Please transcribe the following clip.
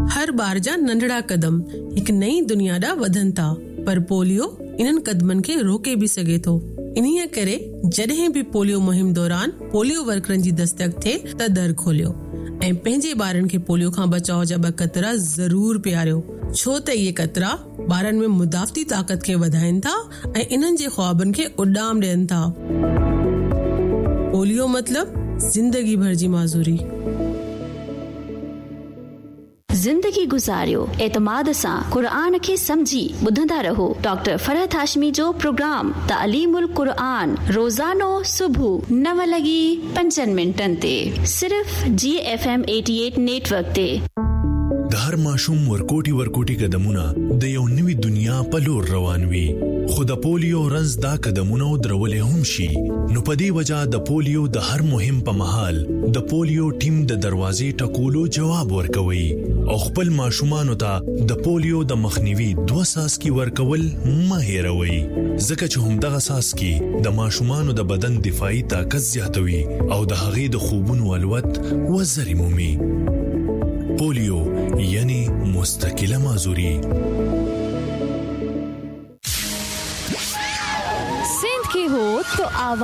हर बार जा नंढड़ा कदम एक नई दुनिया दा वधन था पर पोलियो इन्हन कदमन के रोके भी सके थो इन्हीअ करे जॾहिं भी पोलियो मुहिम दौरान पोलियो वर्करन जी दस्तक थे त दर खोलियो ऐं पंहिंजे ॿारनि खे पोलियो खां बचाव जा 2 कतरा ज़रूर पियारियो छो त इहे कतरा ॿारनि में मुदाफ़ती ताक़त खे वधाइनि था ऐं इन्हनि जे ख्वाबनि खे उॾाम ॾियनि था पोलियो मतलब जिंदगी भर जी माज़ूरी जिंदगी गुजारियो एतमाद सां कुरान खे समझी ॿुधंदा रहो डॉक्टर फरहत हाशमी जो प्रोग्राम तालीमुल कुरान रोजानो सुबह 9:05 ते सिर्फ GFM 88 नेटवर्क ते हर माशूम ورکوټي قدمونه د یو نوې دنیا په لور روان وي خو د پولیو رنځ دا قدمونه درولې هم شي نو په دې وجہ د پولیو د هر مهم په محل د پولیو ټیم د دروازې ټکولو جواب ورکوي او خپل ماشومانو ته د پولیو د مخنیوي 2 ساسکي ورکول مه هېروي ځکه چې هم دغه ساسکي د ماشومانو د بدن دفاعي طاقت زیاتوي او د هغې د خوبونو الوت وزري مومي पोलियो यानी मुस्तकिल माजूरी सिंध की हो तो आवाज